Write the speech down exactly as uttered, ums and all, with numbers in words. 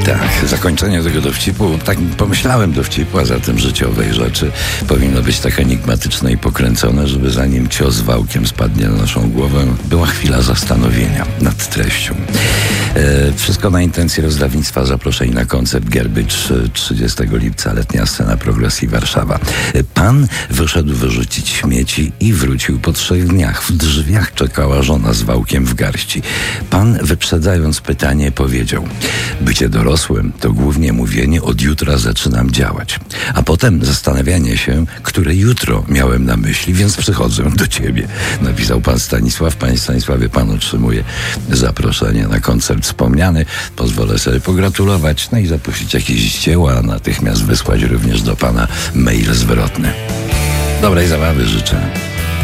Tak, zakończenie tego dowcipu, tak pomyślałem dowcipu, a zatem życiowej rzeczy, powinno być tak enigmatyczne i pokręcone, żeby zanim cios wałkiem spadnie na naszą głowę, była chwila zastanowienia nad treścią. E, wszystko na intencji rozdawnictwa. Zaproszeń na koncert Gerbycz trzydziestego lipca, letnia scena Progresji Warszawa. E, pan wyszedł wyrzucić śmieci i wrócił po trzech dniach. W drzwiach czekała żona z wałkiem w garści. Pan, wyprzedzając pytanie, powiedział: bycie dorosłym to głównie mówienie: od jutra zaczynam działać. A potem zastanawianie się, które jutro miałem na myśli, więc przychodzę do ciebie. Napisał pan Stanisław. Panie Stanisławie, pan otrzymuje zaproszenie na koncert wspomniany. Pozwolę sobie pogratulować, no i zaprosić jakieś dzieła, a natychmiast wysłać również do pana mail zwrotny. Dobrej zabawy życzę.